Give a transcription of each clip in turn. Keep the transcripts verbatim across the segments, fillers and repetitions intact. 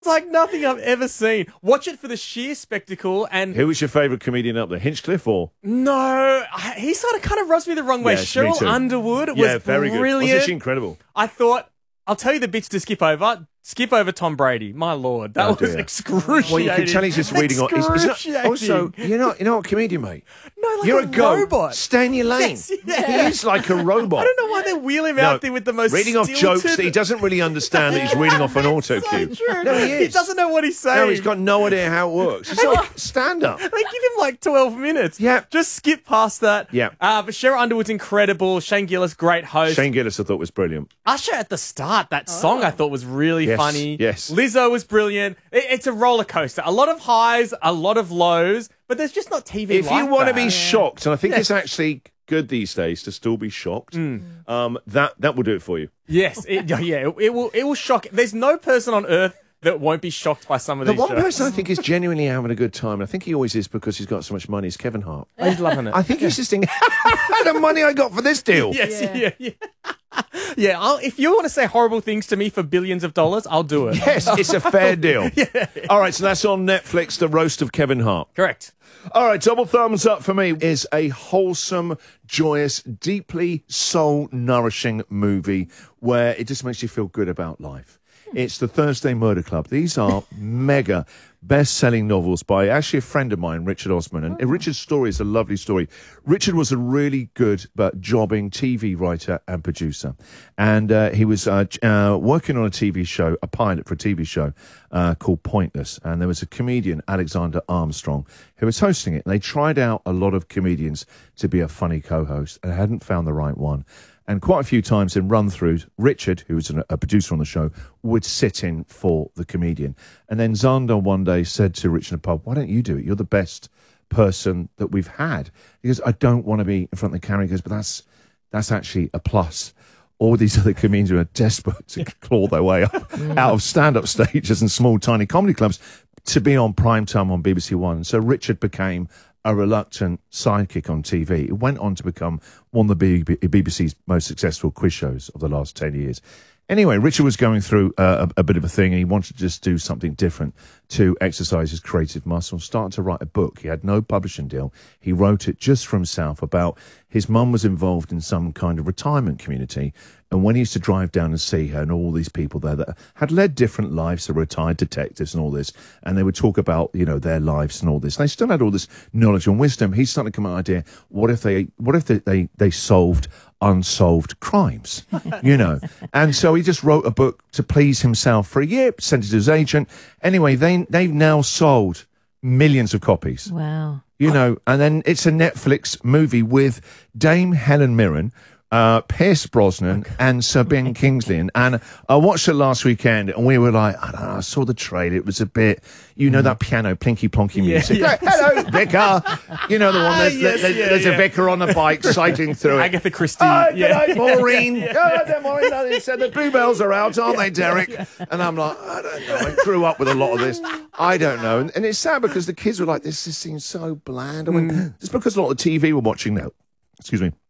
It's like nothing I've ever seen. Watch it for the sheer spectacle. And who was your favourite comedian up there? Hinchcliffe or? No, I- he sort of kind of rubs me the wrong way. Yes, me Cheryl too. Underwood was Yeah, very brilliant. good. Wasn't she incredible? I thought, I'll tell you the bits to skip over. Skip over Tom Brady. My lord, that Oh, was dear. excruciating. Well, you can tell he's just reading on. He's, he's not, Excruciating. also, you're not, you're not a comedian, mate. No, like You're a a goat. robot. Stay in your lane. Yes, yeah. He is like a robot. I don't know why they wheel him out there with the most reading off stilted... jokes that he doesn't really understand that he's reading off an auto cue. So true. No, he is. He doesn't know what he's saying. No, he's got no idea how it works. It's like stand-up. They give him like twelve minutes. Yeah. Just skip past that. Yeah. Uh, but Cheryl Underwood's incredible. Shane Gillis, great host. Shane Gillis, I thought, was brilliant. Usher at the start, that song I thought was really Yes, funny. yes. Lizzo was brilliant. It, it's a roller coaster. A lot of highs, a lot of lows, but there's just not T V If like you want to that. be shocked, and I think Yeah. it's actually good these days to still be shocked, Mm. um, that that will do it for you. Yes, it, yeah, it, it will. It will shock. There's no person on earth that won't be shocked by some of The these one shows. person I think is genuinely having a good time, and I think he always is because he's got so much money, is Kevin Hart. Oh, he's loving it. I think he's just thinking, the money I got for this deal. Yes, yeah, yeah. Yeah, I'll, if you want to say horrible things to me for billions of dollars, I'll do it. Yes, it's a fair deal. Yeah. All right, so that's on Netflix, The Roast of Kevin Hart. Correct. All right, double thumbs up for me is a wholesome, joyous, deeply soul-nourishing movie where it just makes you feel good about life. It's The Thursday Murder Club. These are mega best-selling novels by actually a friend of mine, Richard Osman. And Richard's story is a lovely story. Richard was a really good but jobbing T V writer and producer. And uh, he was uh, uh, working on a T V show, a pilot for a T V show uh, called Pointless. And there was a comedian, Alexander Armstrong, who was hosting it. And they tried out a lot of comedians to be a funny co-host and hadn't found the right one. And quite a few times in run-throughs, Richard, who was an, a producer on the show, would sit in for the comedian. And then Zander one day said to Richard in the pub, why don't you do it? You're the best person that we've had. He goes, I don't want to be in front of the camera. He goes, but that's, that's actually a plus. All these other comedians are desperate to claw their way up out of stand-up stages and small, tiny comedy clubs to be on prime time on B B C One. So Richard became a reluctant sidekick on T V. It went on to become one of the B B C's most successful quiz shows of the last ten years. Anyway, Richard was going through uh, a, a bit of a thing, and he wanted to just do something different to exercise his creative muscle, started to write a book. He had no publishing deal. He wrote it just for himself about his mum was involved in some kind of retirement community, and when he used to drive down and see her and all these people there that had led different lives, the retired detectives and all this, and they would talk about, you know, their lives and all this. And they still had all this knowledge and wisdom. He started to come up with the idea, what if they, what if they, they, they solved unsolved crimes, you know? And so he just wrote a book to please himself for a year, sent it to his agent. Anyway, they, they've now sold millions of copies. Wow. You know, and then it's a Netflix movie with Dame Helen Mirren, uh, Pierce Brosnan, and Sir Ben Kingsley. And, and I watched it last weekend, and we were like, I don't know, I saw the trailer. It was a bit, you know, that piano, plinky plonky Yeah, music. yeah. Hello, vicar. You know the one. There's, Yes, there's, yeah, there's yeah. a vicar on a bike cycling through it. Agatha Christie. Hi, yeah. good night, Maureen. Yeah, yeah, Maureen. They said the bluebells are out, aren't they, Derek? And I'm like, I don't know. I grew up with a lot of this. I don't know. And, and it's sad because the kids were like, this just seems so bland. I went, Mm. it's because a lot of the T V we're watching now. Excuse me.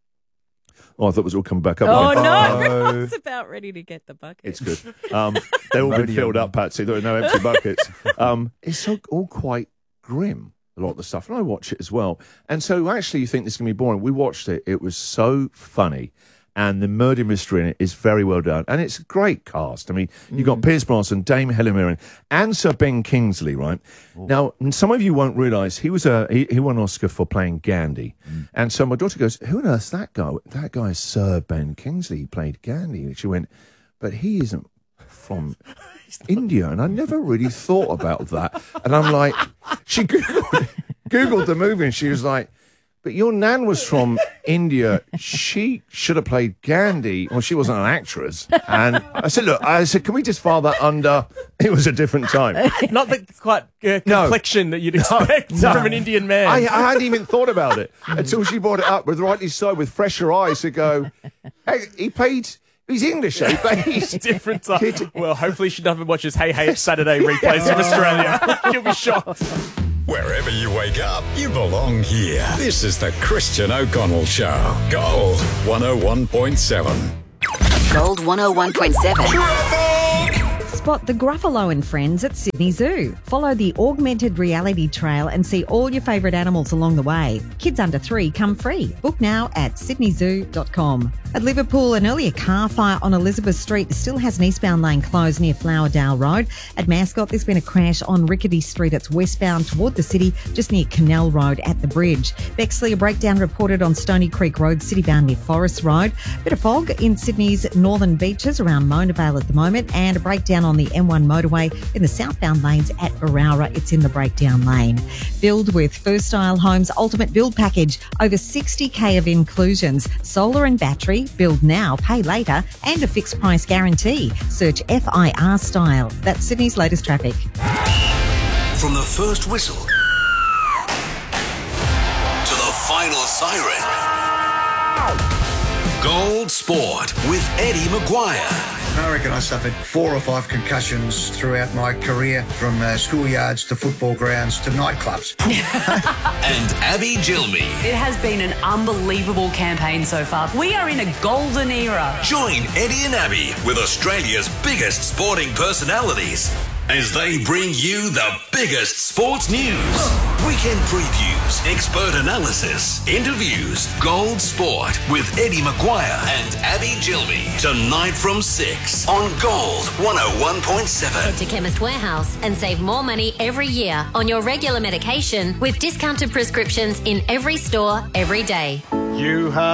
Oh, I thought it was all coming back up. Oh, no. Oh. It's about ready to get the bucket. It's good. Um, they've all been Rodeo. filled up, Patsy. There are no empty buckets. Um, it's so, all quite grim, a lot of the stuff. And I watch it as well. And so actually you think this is going to be boring. We watched it. It was so funny. And the murder mystery in it is very well done. And it's a great cast. I mean, you've got Pierce Brosnan, Dame Helen Mirren, and Sir Ben Kingsley, right? Now, some of you won't realise he was a he, he won an Oscar for playing Gandhi. And so my daughter goes, who on earth's that guy? That guy is Sir Ben Kingsley. He played Gandhi. And she went, but he isn't from India. And I never really thought about that. And I'm like, she Googled, Googled the movie and she was like, but your nan was from India. She should have played Gandhi. Well, she wasn't an actress. And I said, look, I said, can we just file that under, it was a different time. Not the quite uh, No. complexion that you'd expect No. from an Indian man. I, I hadn't even thought about it until she brought it up with rightly so, with fresher eyes to go, hey, he played, he's English, eh? But he's Different time. Well, hopefully she doesn't watch his Hey Hey It's Saturday replays from Australia. She'll be shocked. Wherever you wake up, you belong here. This is the Christian O'Connell Show. Gold one oh one point seven. Gold one oh one point seven. Spot the Gruffalo and friends at Sydney Zoo. Follow the augmented reality trail and see all your favourite animals along the way. Kids under three come free. Book now at sydney zoo dot com. At Liverpool, an earlier car fire on Elizabeth Street still has an eastbound lane closed near Flowerdale Road. At Mascot, there's been a crash on Rickety Street. It's westbound toward the city, just near Canal Road at the bridge. Bexley, a breakdown reported on Stony Creek Road, citybound near Forest Road. Bit of fog in Sydney's northern beaches around Mona Vale at the moment, and a breakdown on the M one motorway in the southbound lanes at Berowra. It's in the breakdown lane. Build with First Style Homes Ultimate Build Package. Over sixty k of inclusions. Solar and battery. Build now, pay later, and a fixed price guarantee. Search F I R Style. That's Sydney's latest traffic. From the first whistle to the final siren. Gold Sport with Eddie Maguire. I reckon I suffered four or five concussions throughout my career, from uh, schoolyards to football grounds to nightclubs. And Abby Gilmy. It has been an unbelievable campaign so far. We are in a golden era. Join Eddie and Abby with Australia's biggest sporting personalities as they bring you the biggest sports news. Weekend previews, expert analysis, interviews. Gold Sport with Eddie Maguire and Abby Gilmy. Tonight from six on Gold one oh one point seven. Head to Chemist Warehouse and save more money every year on your regular medication with discounted prescriptions in every store every day. You have